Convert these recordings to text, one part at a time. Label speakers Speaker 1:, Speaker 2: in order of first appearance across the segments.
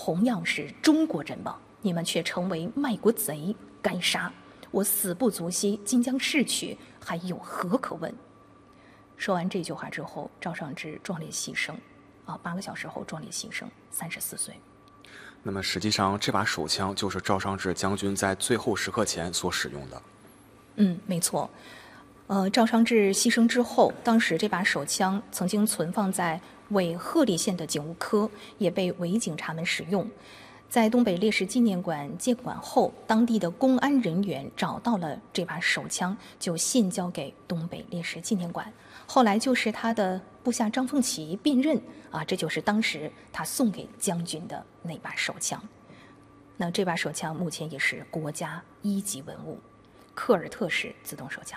Speaker 1: 同样是中国人吗？你们却成为卖国贼，该杀！我死不足惜，今将逝去，还有何可问？”说完这句话之后，赵尚志壮烈牺牲，8个小时后壮烈牺牲，34岁。
Speaker 2: 那么实际上，这把手枪就是赵尚志将军在最后时刻前所使用的。
Speaker 1: 没错。赵尚志牺牲之后，当时这把手枪曾经存放在为鹤立县的警务科，也被伪警察们使用。在东北烈士纪念馆接管后，当地的公安人员找到了这把手枪，就献交给东北烈士纪念馆。后来就是他的部下张凤岐辨认这就是当时他送给将军的那把手枪。那这把手枪目前也是国家1级文物，科尔特式自动手枪。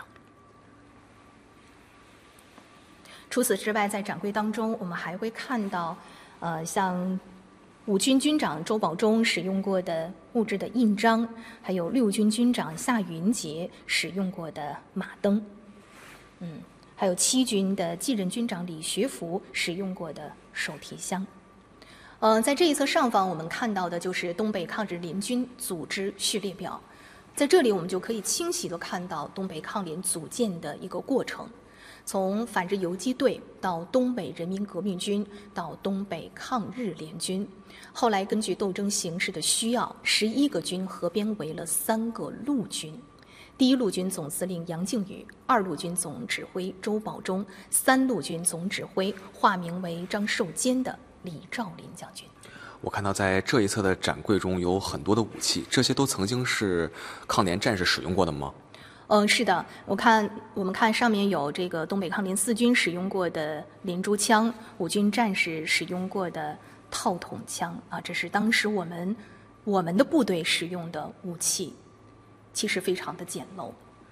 Speaker 1: 除此之外，在展柜当中，我们还会看到，像5军军长周保中使用过的木质的印章，还有6军军长夏云杰使用过的马灯，还有7军的继任军长李学福使用过的手提箱。在这一侧上方，我们看到的就是东北抗日联军组织序列表，在这里我们就可以清晰地看到东北抗联组建的一个过程。从反日游击队到东北人民革命军，到东北抗日联军，后来根据斗争形势的需要，11个军合编为了3个陆军。第1陆军总司令杨靖宇，2陆军总指挥周保中，3陆军总指挥化名为张寿坚的李兆麟将军。
Speaker 2: 我看到在这一侧的展柜中有很多的武器，这些都曾经是抗联战士使用过的吗？
Speaker 1: 是的，我们看上面有这个东北抗联4军使用过的连珠枪，5军战士使用过的套筒枪这是当时我们的部队使用的武器，其实非常的简陋。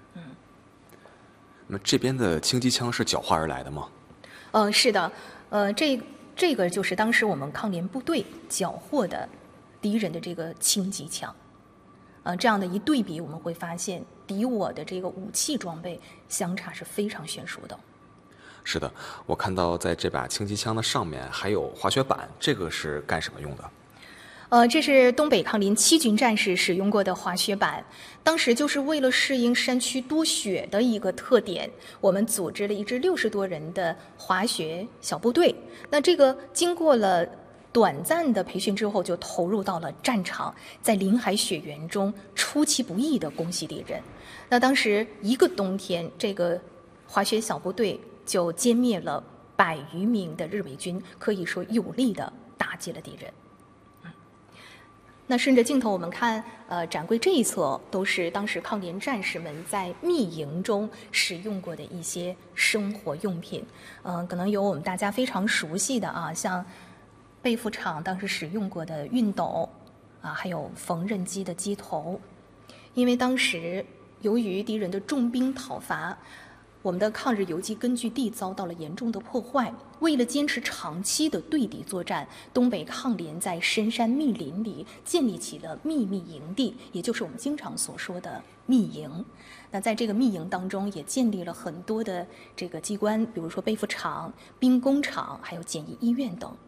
Speaker 2: 那么这边的轻机枪是缴获而来的吗？
Speaker 1: 是的，这个就是当时我们抗联部队缴获的敌人的这个轻机枪。这样的一对比，我们会发现敌我的这个武器装备相差是非常悬殊的。
Speaker 2: 是的，我看到在这把轻机枪的上面还有滑雪板，这个是干什么用的？
Speaker 1: 这是东北抗联7军战士使用过的滑雪板，当时就是为了适应山区多雪的一个特点，我们组织了一支60多人的滑雪小部队。那这个经过了短暂的培训之后，就投入到了战场，在林海雪原中出其不意地攻击敌人。那当时一个冬天，这个滑雪小部队就歼灭了100余名的日伪军，可以说有力地打击了敌人。那顺着镜头我们看，展柜这一侧都是当时抗联战士们在密营中使用过的一些生活用品。可能有我们大家非常熟悉的像被服厂当时使用过的熨斗还有缝纫机的机头。因为当时由于敌人的重兵讨伐，我们的抗日游击根据地遭到了严重的破坏。为了坚持长期的对敌作战，东北抗联在深山密林里建立起了秘密营地，也就是我们经常所说的密营。那在这个密营当中，也建立了很多的这个机关，比如说被服厂、兵工厂，还有检疫医院等。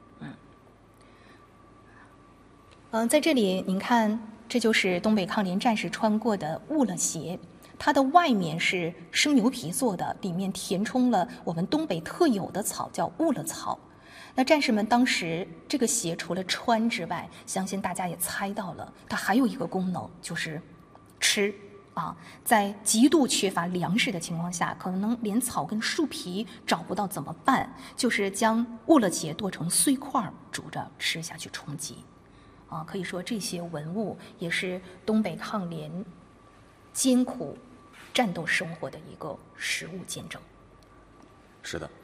Speaker 1: 在这里您看，这就是东北抗联战士穿过的兀了鞋。它的外面是生牛皮做的，里面填充了我们东北特有的草，叫兀了草。那战士们当时这个鞋除了穿之外，相信大家也猜到了，它还有一个功能，就是吃在极度缺乏粮食的情况下，可能连草根树皮找不到怎么办？就是将兀了鞋剁成碎块煮着吃下去充饥。可以说这些文物也是东北抗联艰苦战斗生活的一个实物见证。
Speaker 2: 是的。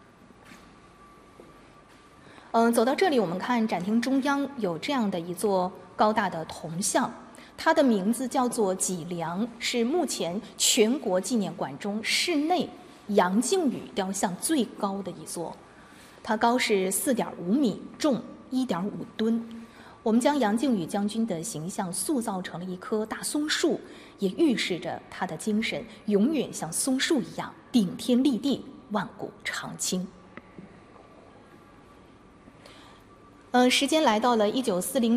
Speaker 1: 走到这里，我们看展厅中央有这样的一座高大的铜像，它的名字叫做脊梁，是目前全国纪念馆中室内杨靖宇雕像最高的一座，它高是4.5米，重1.5吨。我们将杨靖宇将军的形象塑造成了一棵大松树，也预示着他的精神永远像松树一样顶天立地，万古长青。时间来到了1940